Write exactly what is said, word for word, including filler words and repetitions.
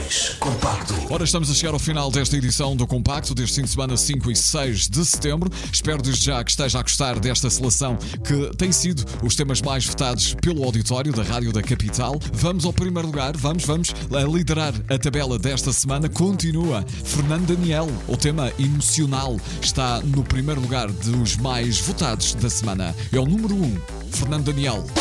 dois, Compacto. Ora, estamos a chegar ao final desta edição do Compacto, deste fim de semana cinco e seis de setembro. Espero desde já que esteja a gostar desta seleção que tem sido os temas mais votados pelo auditório da Rádio da Capital. Vamos ao primeiro lugar, vamos, vamos a liderar a tabela desta semana. Continua Fernando Daniel, o tema emocional está no primeiro lugar dos mais votados da semana. É o número um, Fernando Daniel.